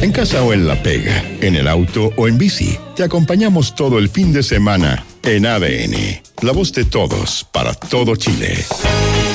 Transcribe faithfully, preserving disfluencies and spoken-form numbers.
En casa o en la pega, en el auto o en bici. Te acompañamos todo el fin de semana en A D N. La voz de todos para todo Chile.